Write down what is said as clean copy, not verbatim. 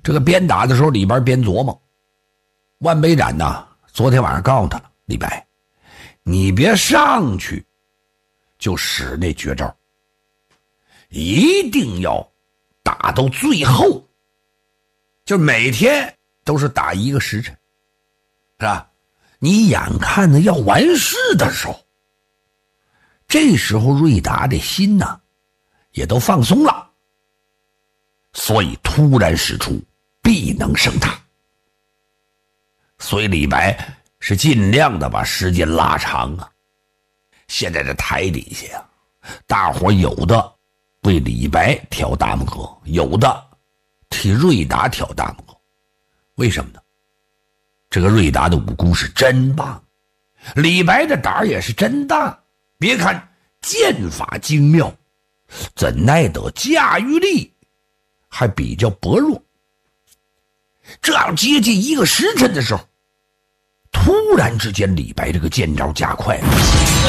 这个边打的时候，李白边琢磨，万北斩呐，昨天晚上告诉他了，李白，你别上去就使那绝招，一定要打到最后，就每天都是打1个时辰，是吧？你眼看着要完事的时候，这时候瑞达的心呢也都放松了，所以突然使出必能胜他。所以李白是尽量的把时间拉长啊。现在这台底下啊，大伙有的为李白挑大拇哥，有的替瑞达挑大拇哥。为什么呢？这个瑞达的武功是真棒，李白的胆儿也是真大。别看剑法精妙，怎奈得驾驭力还比较薄弱。这要接近1个时辰的时候，突然之间李白这个剑招加快了，